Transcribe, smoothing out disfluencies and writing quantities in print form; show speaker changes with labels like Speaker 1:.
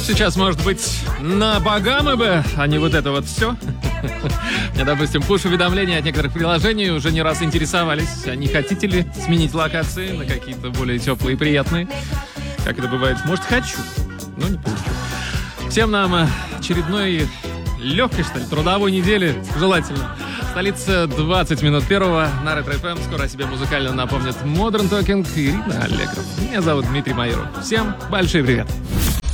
Speaker 1: Сейчас, может быть, на Багамы бы, а не вот это вот все. Мне, допустим, пуш-уведомления от некоторых приложений уже не раз интересовались, а не хотите ли сменить локации на какие-то более теплые и приятные? Как это бывает? Может, хочу, но не получу. Всем нам очередной легкой, что ли, трудовой недели желательно. Столица 20 минут первого на Ретро-ФМ. Скоро о себе музыкально напомнит Modern Talking и Ирина Аллегров. Меня зовут Дмитрий Майоров. Всем большой привет.